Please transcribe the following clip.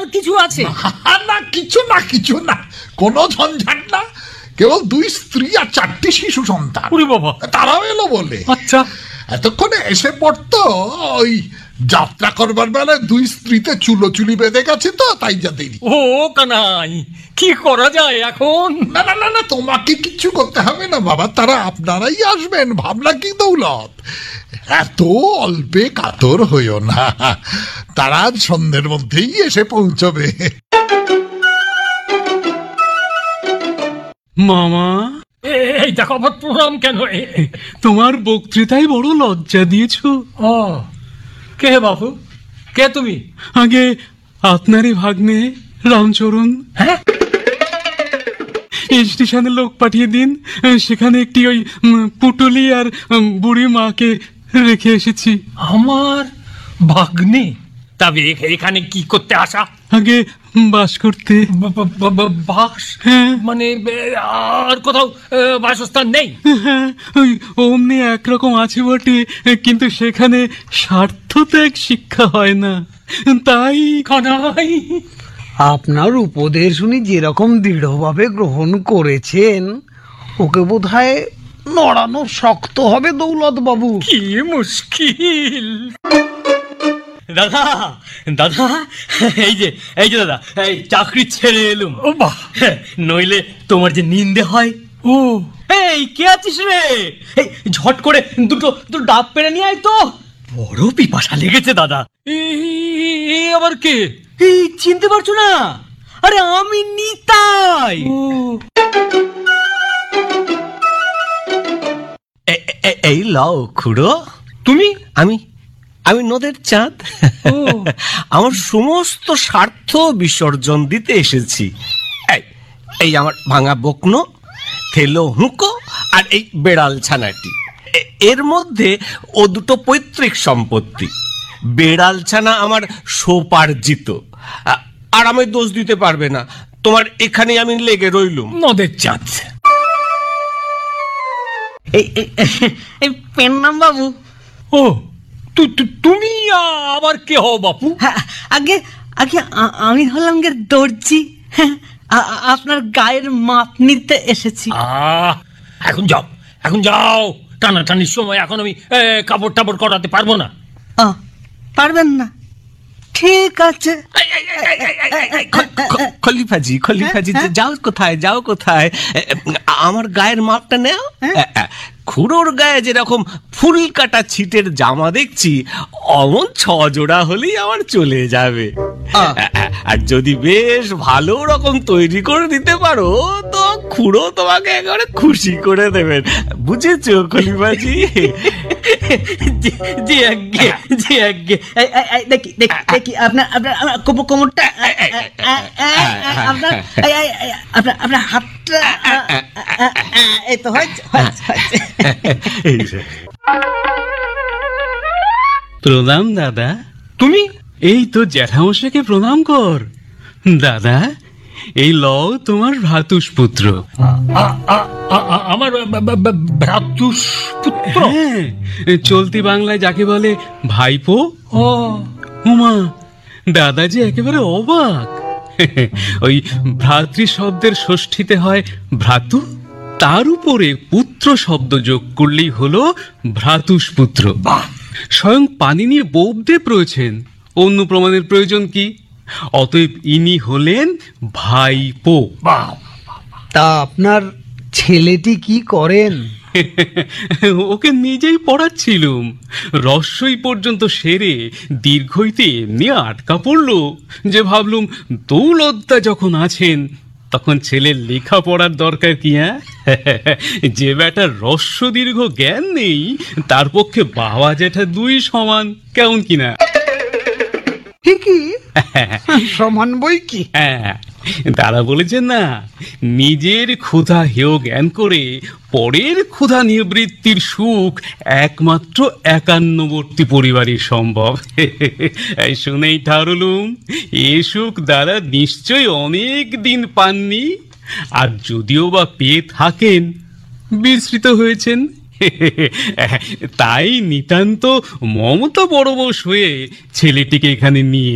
কিছু আছে? না, কিছু না, কিছু না, কোনো ঝঞ্ঝাট না। কেবল 2 স্ত্রী আর 4টি শিশু সন্তান। ওরে বাবা, তারাও এলো বলে। আচ্ছা, এতক্ষণে এসে পড়তো। ওই যাত্রা করবার বেলায় 2 স্ত্রীতে চুলোচুলি বেঁধে গেছে তো, তাই যা দেরি। ও কানাই, কি করা যায় এখন? না না না না, তোমাকে কিচ্ছু করতে হবে না বাবা, তারা আপনারাই আসবেন। ভাবনা কি দৌলত, এত অল্পে কাতর হইও না। তারা আজ সন্ধ্যের মধ্যেই এসে পৌঁছবে। মামা, এই দেখো আবার প্রণাম কেন? তোমার বক্তৃতায় বড় লজ্জা দিয়েছো। ও, কে বাবু, কে তুমি? আগে আপনারই ভাগ্নে রামচরণ। হ্যাঁ, স্টেশনে লোক পাঠিয়ে দিন, সেখানে একটি ওই পুটুলি আর বুড়ি মাকে রেখে এসেছি। আমার ভাগ্নে? তবে এখানে কি করতে আসা? আগে বাস করতে। বাস? হ্যাঁ। মানে আর কোথাও বাসস্থান নেই? হ্যাঁ, ওই অমনি একরকম আছে বটে, কিন্তু সেখানে স্বার্থত্যাগ শিক্ষা হয় না, তাই। কানাই, আপনার উপদেশ উনি যেরকম দৃঢ়ভাবে গ্রহণ করেছেন, ওকে বোধহয় নড়ানো শক্ত হবে দৌলত বাবু। কি মুশকিল। দাদা, দাদা, এই যে দাদা, এই চাকরি ছেড়ে এলুম। ও বাহ, নইলে তোমার যে নিন্দে হয়। ও, এই কে আছিস রে? এই ঝট করে দুটো ডাব পেরে নিয়ে আয় তো, বড় পিপাসা লেগেছে দাদা। এই আবার কে? এই চিনতে পারছো না? আরে আমি নিতাই। এই লও খুড়ো। তুমি? আমি নদের চাঁদ। আমার সমস্ত স্বার্থ বিসর্জন দিতে এসেছি। এই আমার ভাঙা বকনো, থেলো হুঁকো আর এই বেড়াল ছানাটি। এর মধ্যে ও দুটো পৈতৃক সম্পত্তি। বেড়াল ছানা আমার সোপার্জিত, আর আমি দোষ দিতে পারবে না। তোমার এখানে আমি লেগে রইলুম। নদের চাঁদ। এই পেন্নাম বাবু। ও, তুমি আবার কে হও বাপু? আগে আগে আমি হলাম গে দর্জি। আপনার গায়ের মাপ নিতে এসেছি। এখন যাও, এখন যাও। টানাটানির সময় এখন আমি কাপড় টাপড় করাতে পারবো না। পারবেন না? ঠিক আছে। খলিফাজি, যাও কোথায়? আমার গায়ের মাপটা নেও। খুড়োর গায়ে যেরকম ফুল কাটা ছিটের জামা দেখছি, অমন 6 জোড়া হলেই আমার চলে যাবে। আর যদি বেশ ভালো রকম তৈরি করে দিতে পারো, তো খুড়ো তোমাকে একেবারে খুশি করে দেবেন। বুঝেছো খলিফাজি? জি আজ্ঞে, জি আজ্ঞে। দেখি আপনার কোমরটা, আপনার হাতটা। এই তো হয়েছে। প্রণাম দাদা। তুমি? এই তো জ্যাঠামশাইকে প্রণাম কর। দাদা, এই লও তোমার ভ্রাতুষ্পুত্র। আমার ভ্রাতুষ্পুত্র? হ্যাঁ, চলতি বাংলায় যাকে বলে ভাইপো। ও উমা, দাদা যে একেবারে অবাক। ওই ভ্রাতৃ শব্দের ষষ্ঠীতে হয় ভ্রাতু, তার উপরে পুত্র শব্দ যোগ করলেই হলো ভ্রাতুষ্পুত্র। স্বয়ং পাণিনি বৌদ্ধদেব রয়েছেন, অন্য প্রমাণের প্রয়োজন কি? অতএব ইনি হলেন ভাইপো। তা আপনার ছেলেটি কি করেন? ওকে নিজেই পড়াচ্ছিলুম। রস্যই পর্যন্ত সেরে দীর্ঘইতে এমনি আটকা পড়লো যে ভাবলুম দৌলতদা যখন আছেন, তখন ছেলের লেখা পড়ার দরকার কি? যে ব্যাটার রস্য দীর্ঘ জ্ঞান নেই, তার পক্ষে বাবা জ্যাঠা 2 সমান, কেমন কিনা? ঠিকই, সমান বই কি। তারা বলেছেন না, নিজের ক্ষুধা হেয় জ্ঞান করে পরের ক্ষুধা নিবৃত্তির সুখ একমাত্র একান্নবর্তী পরিবারে সম্ভব। শুনেই ঠারলুম, এ সুখ দ্বারা নিশ্চয় অনেক দিন পাননি, আর যদিও বা পেয়ে থাকেন, বিস্মৃত হয়েছেন। তাই নিতান্ত মমতা পরবশ হয়ে ছেলেটিকে এখানে নিয়ে